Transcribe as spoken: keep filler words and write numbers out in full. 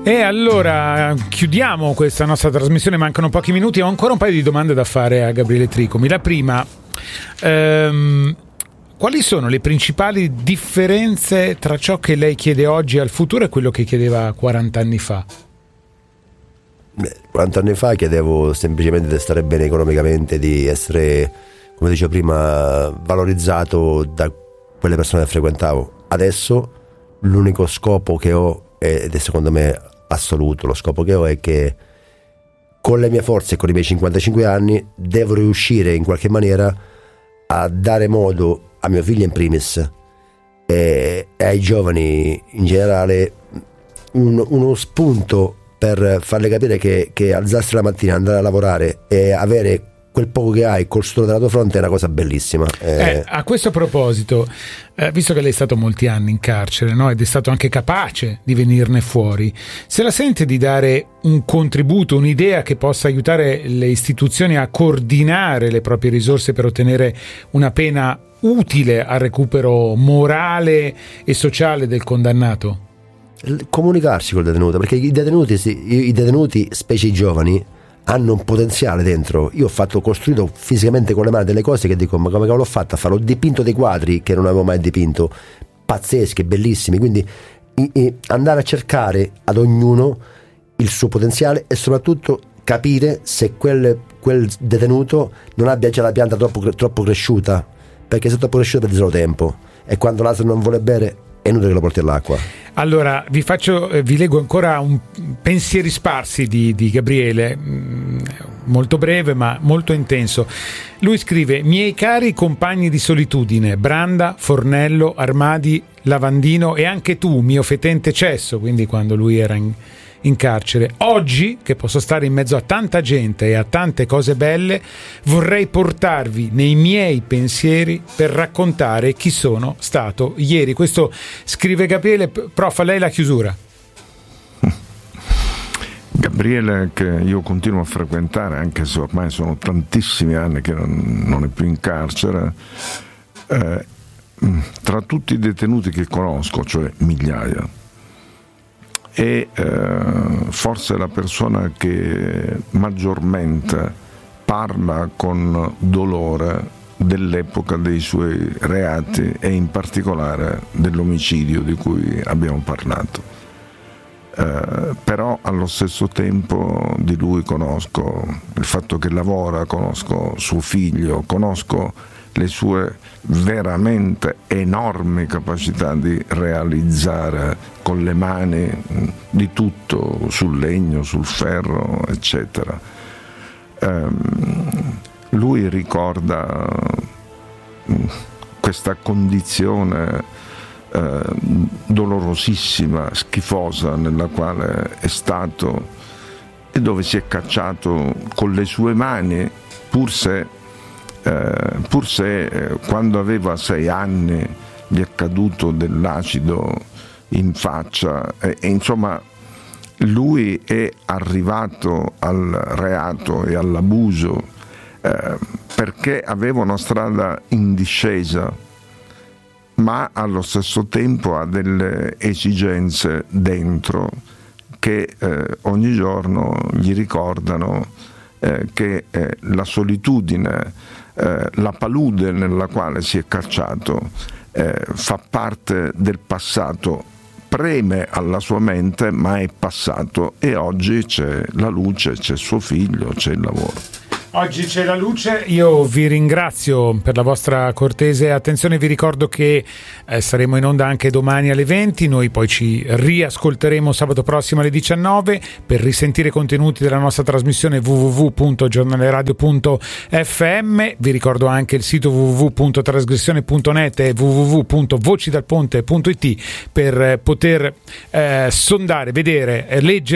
E allora chiudiamo questa nostra trasmissione, mancano pochi minuti, ho ancora un paio di domande da fare a Gabriele Tricomi. La prima, ehm, quali sono le principali differenze tra ciò che lei chiede oggi al futuro e quello che chiedeva quaranta anni fa? Beh, quaranta anni fa chiedevo semplicemente di stare bene economicamente, di essere, come dicevo prima, valorizzato da quelle persone che frequentavo. Adesso l'unico scopo che ho, ed è secondo me assoluto, lo scopo che ho è che con le mie forze e con i miei cinquantacinque anni devo riuscire in qualche maniera a dare modo a mio figlio in primis e, e ai giovani in generale un, uno spunto per farle capire che, che alzarsi la mattina, andare a lavorare e avere quel poco che hai col sole della tua fronte è una cosa bellissima. Eh, eh, a questo proposito, eh, visto che lei è stato molti anni in carcere, no? Ed è stato anche capace di venirne fuori, se la sente di dare un contributo, un'idea che possa aiutare le istituzioni a coordinare le proprie risorse per ottenere una pena utile al recupero morale e sociale del condannato? Comunicarsi col detenuto, perché i detenuti, i detenuti, specie i giovani, hanno un potenziale dentro. Io ho fatto, costruito fisicamente con le mani delle cose che dico, ma come cavolo ho fatto a farlo? Ho dipinto dei quadri che non avevo mai dipinto, pazzeschi, bellissimi. Quindi i, i, andare a cercare ad ognuno il suo potenziale e soprattutto capire se quel, quel detenuto non abbia già la pianta troppo, troppo cresciuta, perché se è troppo cresciuta perde solo tempo e quando l'altro non vuole bere è inutile che lo porti all'acqua. Allora vi faccio, eh, vi leggo ancora un pensieri sparsi di, di Gabriele, mm, molto breve ma molto intenso. Lui scrive: miei cari compagni di solitudine, Branda, Fornello, Armadi, Lavandino e anche tu, mio fetente cesso, quindi quando lui era in, in carcere, oggi che posso stare in mezzo a tanta gente e a tante cose belle, vorrei portarvi nei miei pensieri per raccontare chi sono stato ieri. Questo scrive Gabriele. Prof, a lei la chiusura. Gabriele, che io continuo a frequentare anche se ormai sono tantissimi anni che non, non è più in carcere, eh, tra tutti i detenuti che conosco, cioè migliaia, è eh, forse la persona che maggiormente parla con dolore dell'epoca dei suoi reati e in particolare dell'omicidio di cui abbiamo parlato. Eh, però allo stesso tempo di lui conosco il fatto che lavora, conosco suo figlio, conosco le sue veramente enormi capacità di realizzare con le mani di tutto, sul legno, sul ferro, eccetera. Um, lui ricorda questa condizione uh, dolorosissima, schifosa nella quale è stato e dove si è cacciato con le sue mani, pur se Eh, pur se eh, quando aveva sei anni gli è caduto dell'acido in faccia e, e insomma lui è arrivato al reato e all'abuso eh, perché aveva una strada in discesa, ma allo stesso tempo ha delle esigenze dentro che eh, ogni giorno gli ricordano eh, che eh, la solitudine, Eh, la palude nella quale si è cacciato eh, fa parte del passato, preme alla sua mente ma è passato e oggi c'è la luce, c'è suo figlio, c'è il lavoro. Oggi c'è la luce, io vi ringrazio per la vostra cortese attenzione, vi ricordo che eh, saremo in onda anche domani alle venti, noi poi ci riascolteremo sabato prossimo alle diciannove per risentire i contenuti della nostra trasmissione w w w punto giornaleradio punto f m, vi ricordo anche il sito w w w punto trasgressione punto net e w w w punto voci dal ponte punto i t per eh, poter eh, sondare, vedere, eh, leggere